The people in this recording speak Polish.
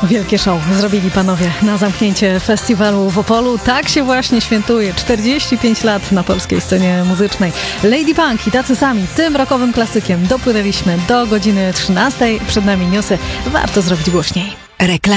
Wielkie show zrobili panowie na zamknięcie festiwalu w Opolu. Tak się właśnie świętuje 45 lat na polskiej scenie muzycznej. Lady Punk i tacy sami, tym rockowym klasykiem dopłynęliśmy do godziny 13. Przed nami newsy. Warto zrobić głośniej. Reklama.